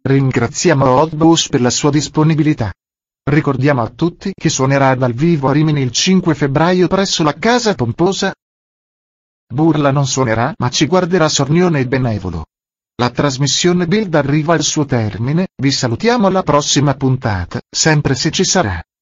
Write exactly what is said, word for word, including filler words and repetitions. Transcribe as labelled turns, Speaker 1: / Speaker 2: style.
Speaker 1: Ringraziamo Oddbus per la sua disponibilità. Ricordiamo a tutti che suonerà dal vivo a Rimini il cinque febbraio presso la Casa Pomposa. Burla non suonerà ma ci guarderà sornione e benevolo. La trasmissione Build arriva al suo termine, vi salutiamo alla prossima puntata, sempre se ci sarà.